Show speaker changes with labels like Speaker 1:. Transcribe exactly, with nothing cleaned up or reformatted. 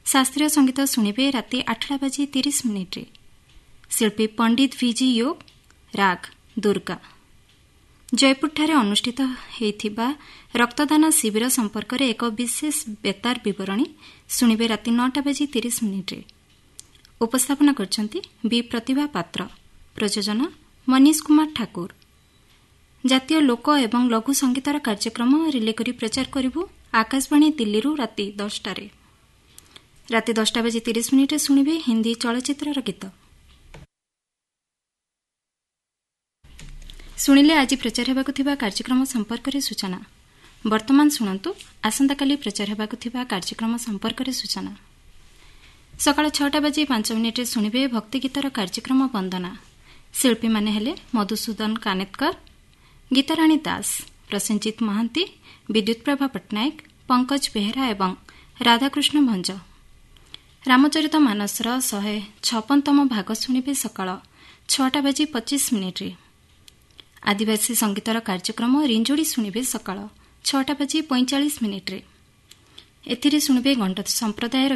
Speaker 1: शास्त्रीय संगीत शुणिबे राति आठटा बाजी तीस मिनिट्रे। शिल्पी पंडित विजी योग राग दुर्गा। जयपुरଠାରେ ଅନୁଷ୍ଠିତ ହୋଇଥିବା ରକ୍ତଦାନ ଶିବିର ସମ୍ପର୍କରେ ଏକ ବିଶେଷ ବେତାର ବିବରଣୀ ଶୁଣିବେ ରାତି ନଅଟା ବାଜି ତିରିଶ ମିନିଟ୍ରେ। ଉପସ୍ଥାପନା କରିଛନ୍ତି ବି ପ୍ରତିଭା ପାତ୍ର। ପ୍ରଯୋଜନା ମନୀଷ କୁମାର ଠାକୁର। ଜାତୀୟ ଲୋକ ଏବଂ ଲଘୁ ସଙ୍ଗୀତର କାର୍ଯ୍ୟକ୍ରମ ରିଲେ କରି ପ୍ରଚାର କରିବୁ ଆକାଶବାଣୀ ଦିଲ୍ଲୀରୁ ରାତି ଦଶଟାରେ। ରାତି ଦଶଟା ବାଜି ତିରିଶ ମିନିଟ୍ରେ ଶୁଣିବେ ହିନ୍ଦୀ ଚଳଚ୍ଚିତ୍ରର ଗୀତ। ଶୁଣିଲେ ଆଜି ପ୍ରଚାର ହେବାକୁ ଥିବା କାର୍ଯ୍ୟକ୍ରମ ସମ୍ପର୍କରେ ସୂଚନା। ବର୍ତ୍ତମାନ ଶୁଣନ୍ତୁ ଆସନ୍ତାକାଲି ପ୍ରଚାର ହେବାକୁ ଥିବା କାର୍ଯ୍ୟକ୍ରମ ସମ୍ପର୍କରେ ସୂଚନା। ସକାଳ ଛଅଟା ବାଜି ପାଞ୍ଚ ମିନିଟ୍ରେ ଶୁଣିବେ ଭକ୍ତିଗୀତର କାର୍ଯ୍ୟକ୍ରମ ବନ୍ଦନା। ଶିଳ୍ପୀମାନେ ହେଲେ ମଧୁସୂଦନ କାନେତ୍କର, ଗୀତାରାଣୀ ଦାସ, ପ୍ରସେନଜିତ ମହାନ୍ତି, ବିଦ୍ୟୁତ୍ପ୍ରଭା ପଟ୍ଟନାୟକ, ପଙ୍କଜ ବେହେରା ଏବଂ ରାଧାକୃଷ୍ଣ ଭଞ୍ଜ। ରାମଚରିତ ମାନସର ଶହେ ଛପନତମ ଭାଗ ଶୁଣିବେ ସକାଳ ଛଅଟା ବାଜି ପଚିଶ ମିନିଟ୍ରେ। ଆଦିବାସୀ ସଙ୍ଗୀତର କାର୍ଯ୍ୟକ୍ରମ ରିଞ୍ଜୁଡ଼ି ଶୁଣିବେ ସକାଳ ଛଅଟା ବାଜି ପଇଁଚାଳିଶ ମିନିଟ୍ରେ। ଏଥିରେ ଶୁଣିବେ ଗଣ୍ଡ ସମ୍ପ୍ରଦାୟର